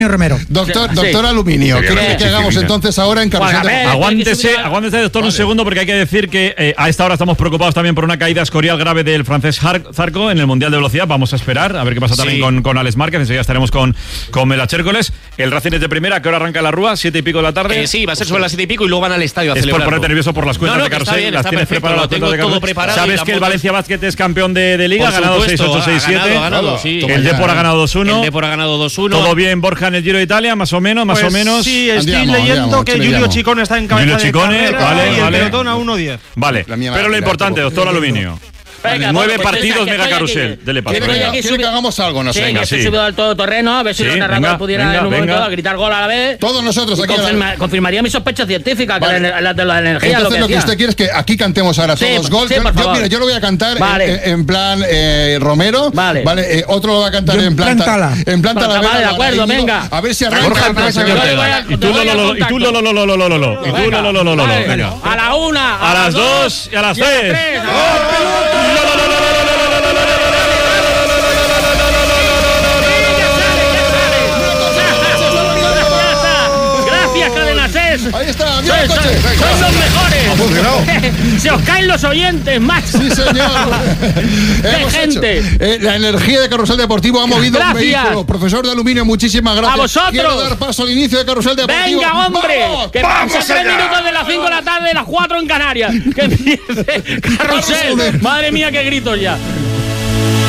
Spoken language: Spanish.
Romero. Doctor Aluminio, ¿qué quiere que hagamos entonces ahora en Carrusel de Aguántese, doctor, un segundo, porque hay que decir que a esta hora estamos preocupados también por una caída escorial grave del francés Zarco en el Mundial de Velocidad. Vamos a esperar a ver qué pasa también con Alex Márquez. Enseguida estaremos con Melache Hércules. El Racing es de primera. ¿A qué hora arranca la Rúa? 7:00 de la tarde. Sí, va a ser sobre las 7:00 y luego van al estadio a es celebrarlo. por ponerte nervioso por las cuentas de Carrusel. Las tienes preparadas. Tengo todo preparado. ¿Sabes que el Valencia Basket es campeón de Liga? Ha ganado 6-8, 6-7. Ha ganado, sí. El Depor ha ganado 2-1. El Depor ha ganado 2-1. ¿Todo bien, Borja, en el Giro de Italia? Más o menos. Sí, estoy leyendo que Giulio Ciccone está en cabeza de carrera y el pelotón a 1:10. Vale, pero lo importante, doctor Aluminio. Venga, 9 pues, partidos que mega estoy carrusel. aquí. Dele paso. ¿Quiere que hagamos algo? No sé. Sí, que estoy subido al todoterreno, a ver si los narradores pudieran en un momento dado gritar gol a la vez. Todos nosotros aquí. Confirmaría mis sospechas científicas, vale. que de la energía. Entonces lo que usted quiere es que aquí cantemos ahora todos gol. Yo lo voy a cantar en plan Romero. Vale. Otro lo va a cantar en plan Talavera. Vale, de acuerdo, venga. A ver si arranca. Y tú venga. A la 1, a las 2 y a las 3. Ahí está, mira el coche. Son los mejores. Ha funcionado. Se os caen los oyentes, macho. Sí, señor. Hemos gente. La energía de Carrusel Deportivo ha movido un vehículo. Profesor de Aluminio, muchísimas gracias. A vosotros. Quiero dar paso al inicio de Carrusel Deportivo. Venga, hombre. ¡Vamos! Que pasen 3 minutos de las 5 de la tarde, las 4 en Canarias. Que empiece Carrusel. Madre mía, qué gritos ya.